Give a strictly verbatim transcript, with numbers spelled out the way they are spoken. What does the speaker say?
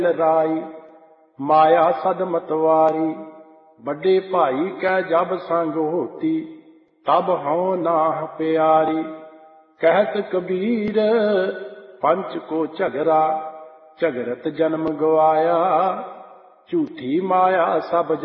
राई माया सद मतवारी। बड़े भाई कै जब संग होती तब हों नाह प्यारी। कहत कबीर पंच को झगड़ा झगड़त जन्म गवाया। झूठी माया सब